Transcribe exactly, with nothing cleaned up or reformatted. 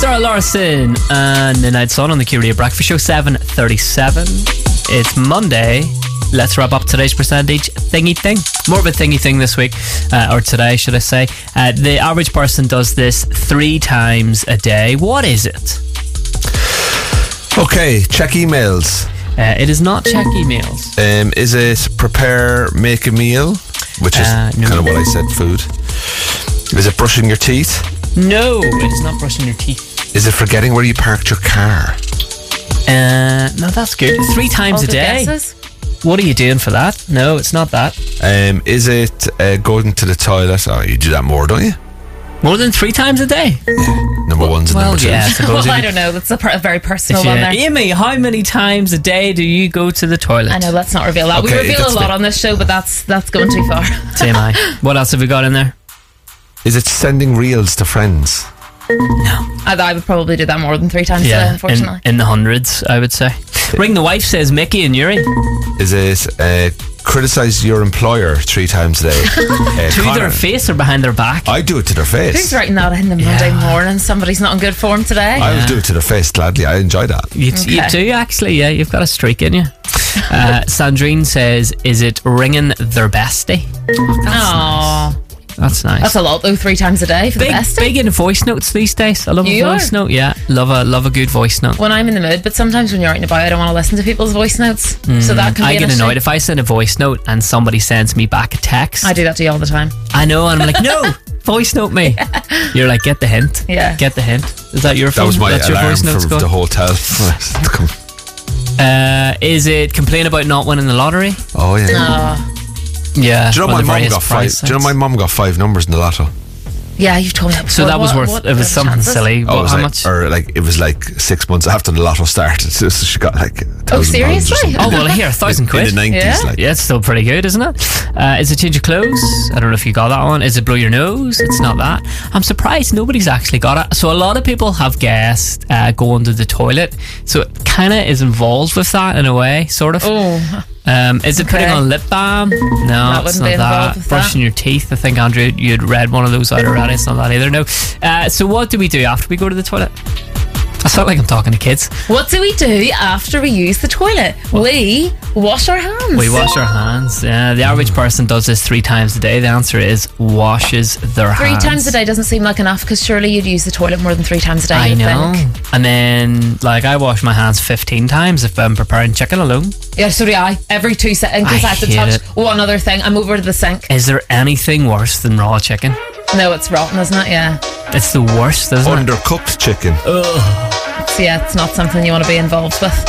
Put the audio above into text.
Sarah Larson and Midnight Sun on the Q Radio Breakfast Show, seven thirty-seven. It's Monday. Let's wrap up today's percentage thingy thing. More of a thingy thing this week, uh, or today, should I say. Uh, the average person does this three times a day. What is it? Okay, check emails. Uh, it is not check emails. Um, is it prepare, make a meal? Which is Uh, no. kind of what I said, food. Is it brushing your teeth? No, it is not brushing your teeth. Is it forgetting where you parked your car? Uh, no, that's good. Three times All a the day. guesses? What are you doing for that? No, it's not that. Um, is it uh, going to the toilet? Oh, you do that more, don't you? More than three times a day? Number ones and Well, number twos. yeah, I suppose. Well, if I you- don't know. That's a, per- a very personal if you- one there. Amy, how many times a day do you go to the toilet? I know, let's not reveal that. Okay, we reveal a that's lot the- on this show, but that's that's going too far. T M I. What else have we got in there? Is it sending reels to friends? I, I would probably do that more than three times a day, Yeah, unfortunately. in, in the hundreds, I would say. Ring the Wife says Mickey and Yuri. Is it uh, criticize your employer three times a day? Uh, To Connor, their face or behind their back? I do it to their face. Who's writing that in the Monday Yeah. morning? Somebody's not in good form today. I would do it to their face gladly. I enjoy that. You, you Okay. do, actually, yeah. You've got a streak in you. Uh, Sandrine says, is it ringing their bestie? Aww. That's nice. That's a lot, though, three times a day for big, the best. big in voice notes these days. I love You a voice are? note. Yeah, love a love a good voice note. When I'm in the mood, but sometimes when you're out and about, I don't want to listen to people's voice notes. So that can be I an get issue. annoyed if I send a voice note and somebody sends me back a text. I do that to you all the time. I know, and I'm like, no, voice note me. You're like, get the hint. Yeah. Get the hint. Is that your That phone? was my That's your alarm voice notes for going? the hotel. Uh, is it complain about not winning the lottery? Oh yeah. Oh. Yeah. Do you know or my the mum various got five? price Do you know sites. my mum got five numbers in the lotto? Yeah, you've told me that So before. that was What- worth. what it are was the something chances? silly. Oh, But it was how like, much? or like it was like six months after the lotto started. So she got like a Oh, thousand pounds or seriously? something. Oh well, here a thousand in quid. the nineties. Yeah. Like Yeah, it's still pretty good, isn't it? Uh, is it change of clothes? I don't know if you got that one. Is it blow your nose? It's not that. I'm surprised nobody's actually got it. So a lot of people have guessed uh, going to the toilet. So it kind of is involved with that in a way, sort of. Oh, Um, is it putting Okay. on lip balm? No, That it's wouldn't not be involved that. with Brushing your teeth. I think, Andrew, you'd read one of those out already. It's not that either. No. Uh, so what do we do after we go to the toilet? I sound like I'm talking to kids. what do we do after we use the toilet? We wash our hands. We wash our hands. Yeah, the average person does this three times a day. The answer is washes their Three hands. times a day doesn't seem like enough because surely you'd use the toilet more than three times a day. I you'd know. think. And then, like, I wash my hands fifteen times if I'm preparing chicken alone. Yeah, so do I. Every two seconds, I I have to hate touch it. one other thing. I'm over to the sink. Is there anything worse than raw chicken? No, it's rotten, isn't it? Yeah. It's the worst, isn't it? undercooked chicken. So yeah, it's not something you want to be involved with.